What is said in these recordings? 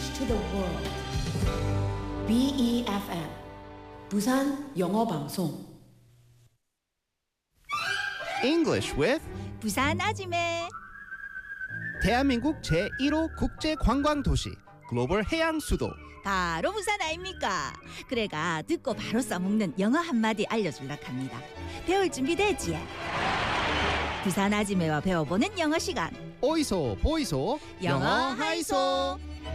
language to the world. BEFM 부산 영어 방송. English with 부산 아지매. 대한민국 제1호 국제 관광 도시 글로벌 해양 수도. 바로 부산 아닙니까? 그래가 듣고 바로 써먹는 영어 한마디 알려줄라 합니다. 배울 준비 되지? 부산 아지매와 배워보는 영어 시간. 오이소 보이소 영어 하이소.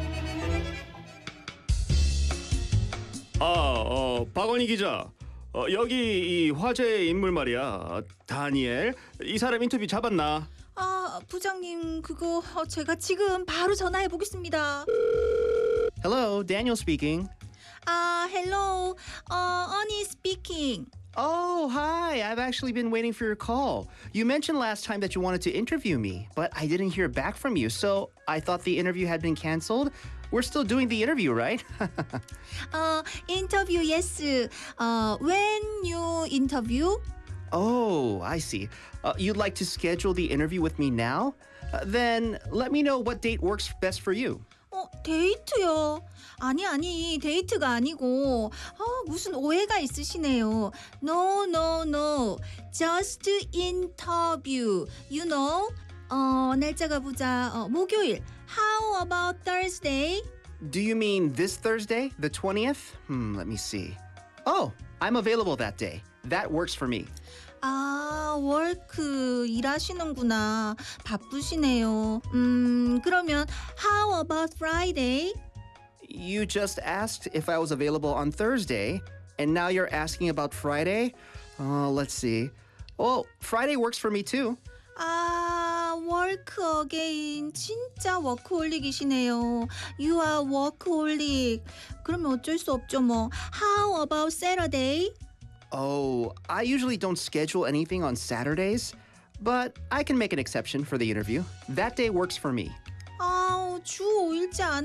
박원희 기자. 여기 이 화제의 인물 말이야. 다니엘. 이 사람 인터뷰 잡았나? 부장님 그거 제가 지금 바로 전화해 보겠습니다. Hello, Daniel speaking. hello. 언니 speaking. Oh, hi. I've actually been waiting for your call. You mentioned last time that you wanted to interview me, but I didn't hear back from you, so I thought the interview had been canceled. We're still doing the interview, right? Interview yes. When you interview? Oh, I see. You'd like to schedule the interview with me now? Then let me know what date works best for you. 데이트요. 아니 데이트가 아니고 무슨 오해가 있으시네요. No. Just interview. You know? 날짜가 보자. 목요일. How about Thursday? Do you mean this Thursday, the 20th? Let me see. Oh, I'm available that day. That works for me. work 일하시는구나. 바쁘시네요. 그러면 how about Friday? You just asked if I was available on Thursday, and now you're asking about Friday? Let's see. Well, Friday works for me too. work again. 진짜 워크홀릭이시네요. You are workaholic. 그러면 어쩔 수 없죠 뭐. How about Saturday? Oh, I usually don't schedule anything on Saturdays, but I can make an exception for the interview. That day works for me. 주 5일째 안